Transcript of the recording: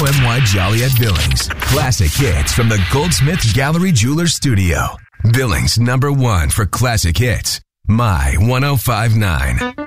KOMY Joliet Billings. Classic hits from the Goldsmith Gallery Jewelers Studio. Billings #1 for classic hits. My 1059.